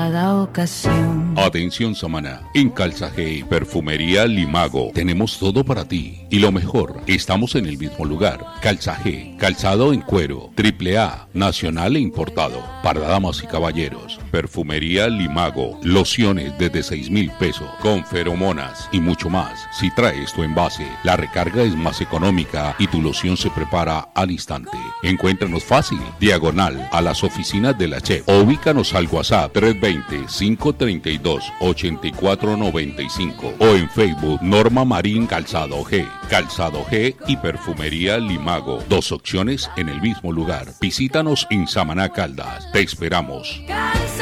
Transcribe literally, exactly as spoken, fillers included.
cada ocasión. Atención Samaná, en Calzaje, Perfumería Limago, tenemos todo para ti. Y lo mejor, estamos en el mismo lugar. Calzaje, calzado en cuero, triple A, nacional e importado, para damas y caballeros. Perfumería Limago, lociones desde seis mil pesos, con feromonas y mucho más. Si traes tu envase, la recarga es más económica y tu loción se prepara al instante. Encuéntranos fácil, diagonal a las oficinas de la Chef. O ubícanos al WhatsApp tres dos cero, cinco tres dos, ocho cuatro nueve cinco o en Facebook Norma Marín Calzado G, Calzado G y Perfumería Limago. Dos opciones en el mismo lugar. Visítanos en Samaná Caldas. Te esperamos.